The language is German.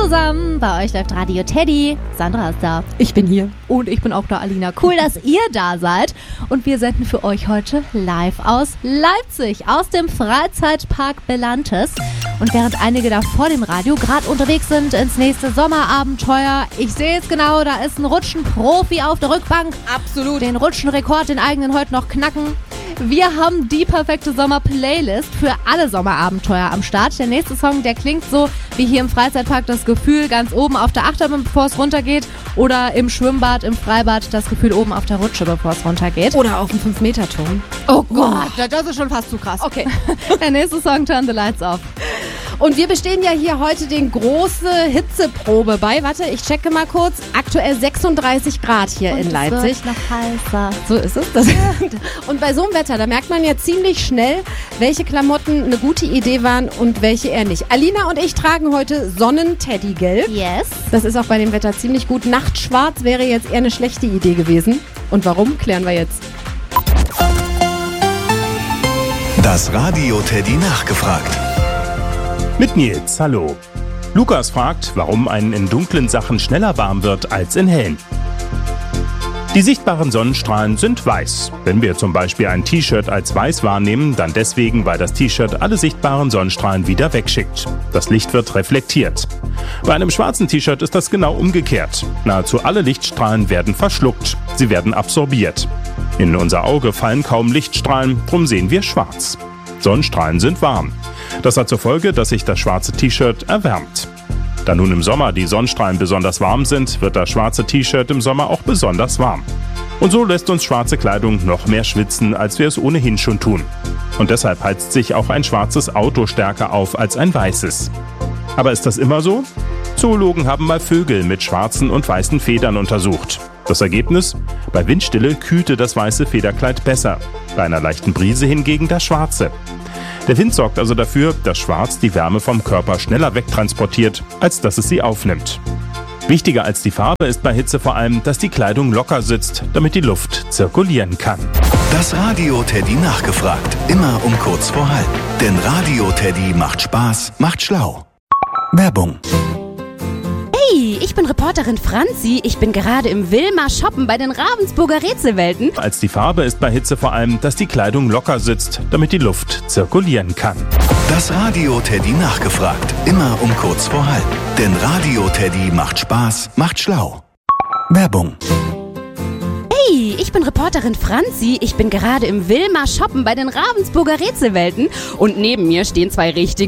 zusammen, bei euch läuft Radio Teddy. Sandra ist da. Ich bin hier. Und ich bin auch da, Alina. Cool, dass ihr da seid. Und wir senden für euch heute live aus Leipzig, aus dem Freizeitpark Belantes. Und während einige da vor dem Radio gerade unterwegs sind ins nächste Sommerabenteuer, ich sehe es genau, da ist ein Rutschenprofi auf der Rückbank. Absolut. Den Rutschenrekord, den eigenen heute noch knacken. Wir haben die perfekte Sommer-Playlist für alle Sommerabenteuer am Start. Der nächste Song, der klingt so wie hier im Freizeitpark das Gefühl ganz oben auf der Achterbahn, bevor es runtergeht. Oder im Schwimmbad, im Freibad das Gefühl oben auf der Rutsche, bevor es runtergeht. Oder auf dem 5-Meter-Turm. Oh Gott, das ist schon fast zu krass. Okay. Der nächste Song, Turn the Lights Off. Und wir bestehen ja hier heute den große Hitzeprobe bei. Warte, ich checke mal kurz. Aktuell 36 Grad hier in Leipzig. Es wird noch heißer. So ist es. Und bei so einem Wetter, da merkt man ja ziemlich schnell, welche Klamotten eine gute Idee waren und welche eher nicht. Alina und ich tragen heute Sonnen-Teddy-Gelb. Yes. Das ist auch bei dem Wetter ziemlich gut. Nachtschwarz wäre jetzt eher eine schlechte Idee gewesen. Und warum, klären wir jetzt. Das Radio Teddy nachgefragt. Mit Nils, hallo. Lukas fragt, warum einen in dunklen Sachen schneller warm wird als in hellen. Die sichtbaren Sonnenstrahlen sind weiß. Wenn wir zum Beispiel ein T-Shirt als weiß wahrnehmen, dann deswegen, weil das T-Shirt alle sichtbaren Sonnenstrahlen wieder wegschickt. Das Licht wird reflektiert. Bei einem schwarzen T-Shirt ist das genau umgekehrt. Nahezu alle Lichtstrahlen werden verschluckt. Sie werden absorbiert. In unser Auge fallen kaum Lichtstrahlen, drum sehen wir schwarz. Sonnenstrahlen sind warm. Das hat zur Folge, dass sich das schwarze T-Shirt erwärmt. Da nun im Sommer die Sonnenstrahlen besonders warm sind, wird das schwarze T-Shirt im Sommer auch besonders warm. Und so lässt uns schwarze Kleidung noch mehr schwitzen, als wir es ohnehin schon tun. Und deshalb heizt sich auch ein schwarzes Auto stärker auf als ein weißes. Aber ist das immer so? Zoologen haben mal Vögel mit schwarzen und weißen Federn untersucht. Das Ergebnis? Bei Windstille kühlte das weiße Federkleid besser, bei einer leichten Brise hingegen das schwarze. Der Wind sorgt also dafür, dass Schwarz die Wärme vom Körper schneller wegtransportiert, als dass es sie aufnimmt. Wichtiger als die Farbe ist bei Hitze vor allem, dass die Kleidung locker sitzt, damit die Luft zirkulieren kann. Das Radio Teddy nachgefragt. Immer um kurz vor halb. Denn Radio Teddy macht Spaß, macht schlau. Werbung. Hey, ich bin Reporterin Franzi. Ich bin gerade im Wilma shoppen bei den Ravensburger Rätselwelten. Als die Farbe ist bei Hitze vor allem, dass die Kleidung locker sitzt, damit die Luft zirkulieren kann. Das Radio Teddy nachgefragt. Immer um kurz vor halb. Denn Radio Teddy macht Spaß, macht schlau. Werbung. Hey, ich bin Reporterin Franzi. Ich bin gerade im Wilma shoppen bei den Ravensburger Rätselwelten. Und neben mir stehen zwei richtige